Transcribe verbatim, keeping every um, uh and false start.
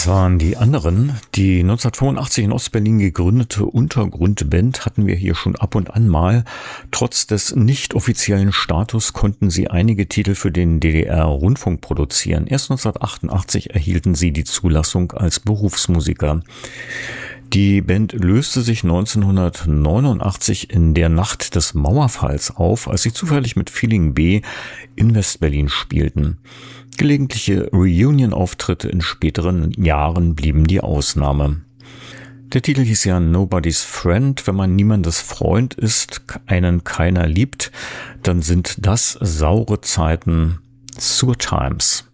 Das waren die anderen. Die neunzehnhundertfünfundachtzig in Ostberlin gegründete Untergrundband hatten wir hier schon ab und an mal. Trotz des nicht offiziellen Status konnten sie einige Titel für den D D R-Rundfunk produzieren. Erst neunzehnhundertachtundachtzig erhielten sie die Zulassung als Berufsmusiker. Die Band löste sich neunzehnhundertneunundachtzig in der Nacht des Mauerfalls auf, als sie zufällig mit Feeling B in Westberlin spielten. Gelegentliche Reunion-Auftritte in späteren Jahren blieben die Ausnahme. Der Titel hieß ja Nobody's Friend. Wenn man niemandes Freund ist, einen keiner liebt, dann sind das saure Zeiten, Sour Times.